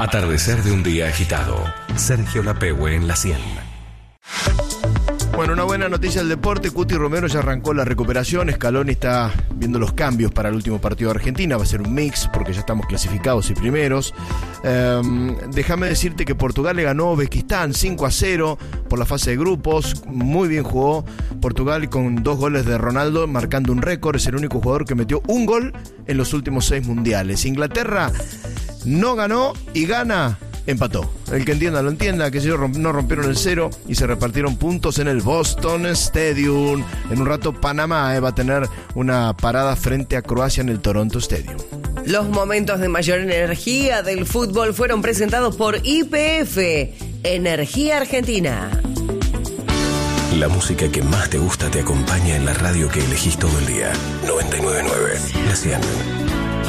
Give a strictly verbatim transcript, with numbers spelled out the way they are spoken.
Atardecer de un día agitado. Sergio Lapehue en la cien. Bueno, una buena noticia del deporte. Cuti Romero ya arrancó la recuperación. Scaloni está viendo los cambios para el último partido de Argentina. Va a ser un mix porque ya estamos clasificados y primeros. Eh, déjame decirte que Portugal le ganó a Uzbekistán cinco a cero por la fase de grupos. Muy bien jugó Portugal con dos goles de Ronaldo, marcando un récord. Es el único jugador que metió un gol en los últimos seis mundiales. Inglaterra no ganó y gana. Empató. El que entienda lo entienda, que ellos no rompieron el cero y se repartieron puntos en el Boston Stadium. En un rato Panamá eh, va a tener una parada frente a Croacia en el Toronto Stadium. Los momentos de mayor energía del fútbol fueron presentados por Y P F, Energía Argentina. La música que más te gusta te acompaña en la radio que elegís todo el día. noventa y nueve punto nueve, La cien.